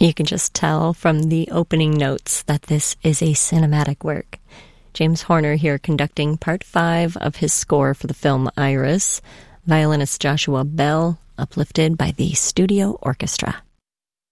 You can just tell from the opening notes that this is a cinematic work. James Horner here conducting Part 5 of his score for the film Iris. Violinist Joshua Bell, uplifted by the studio orchestra.